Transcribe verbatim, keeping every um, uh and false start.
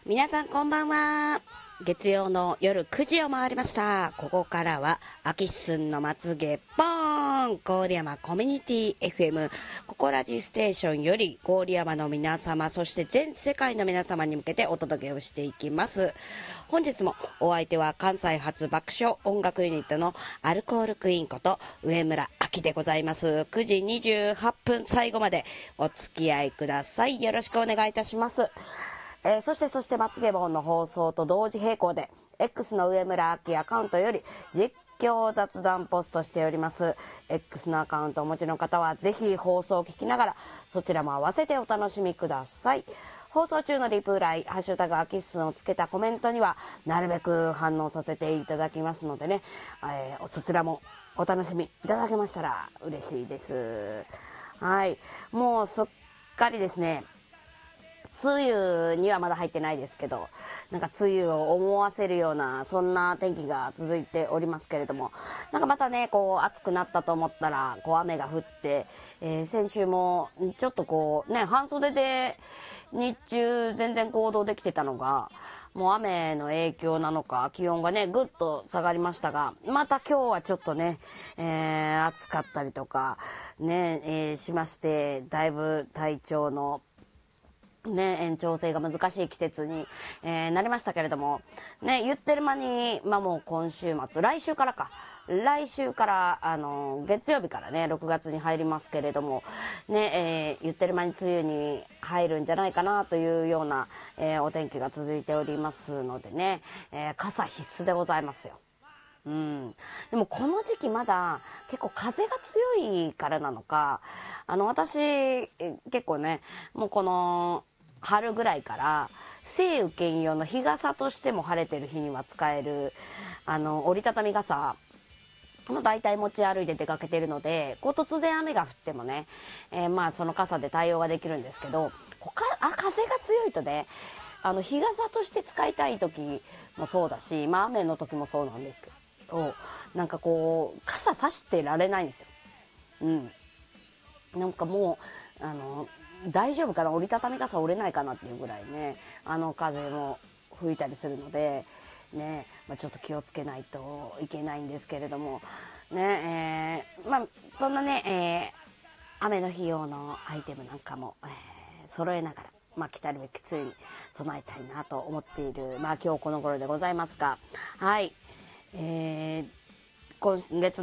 皆さんこんばんは。月曜の夜くじを回りました。ここからはアキスンのまつげポーン郡山コミュニティ エフエム ココラジステーションより郡山の皆様、そして全世界の皆様に向けてお届けをしていきます。本日もお相手は関西発爆笑音楽ユニットのアルコールクイーンこと上村あきでございます。くじにじゅうはっぷん最後までお付き合いください。よろしくお願いいたします。えー、そしてそしてまつげ本の放送と同時並行で X の上村明アカウントより実況雑談ポストしております。 X のアカウントをお持ちの方はぜひ放送を聞きながらそちらも合わせてお楽しみください。放送中のリプライハッシュタグアキスンをつけたコメントにはなるべく反応させていただきますのでね、えー、そちらもお楽しみいただけましたら嬉しいです。はい、もうすっかりですね、梅雨にはまだ入ってないですけど、なんか梅雨を思わせるようなそんな天気が続いておりますけれども、なんかまたねこう暑くなったと思ったらこう雨が降って、えー、先週もちょっとこうね半袖で日中全然行動できてたのがもう雨の影響なのか気温がねぐっと下がりましたが、また今日はちょっとね、えー、暑かったりとかね、えー、しまして、だいぶ体調のね、調整が難しい季節に、えー、なりましたけれども、ね、言ってる間に、まあもう今週末、来週からか、来週から、あの、月曜日からね、ろくがつに入りますけれども、ね、えー、言ってる間に梅雨に入るんじゃないかなというような、えー、お天気が続いておりますのでね、えー、傘必須でございますよ。うん、でもこの時期まだ結構風が強いからなのか、あの私結構ねもうこの春ぐらいから晴雨兼用の日傘としても晴れてる日には使えるあの折りたたみ傘も大体持ち歩いて出かけてるので、こう突然雨が降ってもね、えー、まあその傘で対応ができるんですけど、こかあ風が強いとねあの日傘として使いたい時もそうだし、まあ雨の時もそうなんですけど、なんかこう傘さしてられないんですよ。うん、なんかもうあの大丈夫かな、折りたたみ傘折れないかなっていうぐらいねあの風も吹いたりするのでね、まあ、ちょっと気をつけないといけないんですけれどもね、えー、まあそんなね、えー、雨の日用のアイテムなんかも、えー、揃えながら、まあ、来たるべき梅雨に備えたいなと思っている、まあ、今日この頃でございますが、はい、えー、今月